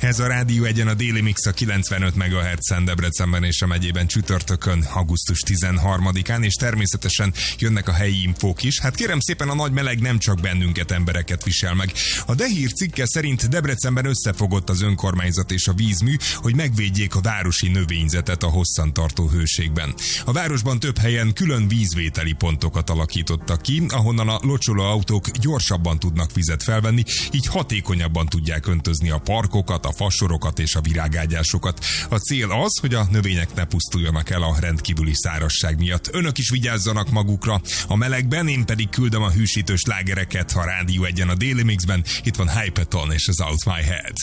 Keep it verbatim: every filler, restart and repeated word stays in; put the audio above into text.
Ez a Rádió Egyen, a Déli Mix a kilencvenöt megahertzen Debrecenben és a megyében csütörtökön, augusztus tizenharmadikán, és természetesen jönnek a helyi infók is. Hát kérem szépen, a nagy meleg nem csak bennünket, embereket visel meg. A Dehír cikke szerint Debrecenben összefogott az önkormányzat és a vízmű, hogy megvédjék a városi növényzetet a hosszantartó hőségben. A városban több helyen külön vízvételi pontokat alakítottak ki, ahonnan a locsoló autók gyorsabban tudnak vizet felvenni, így hatékonyabban tudják öntözni a parkokat, a fasorokat és a virágágyásokat. A cél az, hogy a növények ne pusztuljanak el a rendkívüli szárazság miatt. Önök is vigyázzanak magukra a melegben, én pedig küldöm a hűsítő slágereket a Rádió Egyen, a Déli Mixben. Itt van Hypaton és az Out My Head.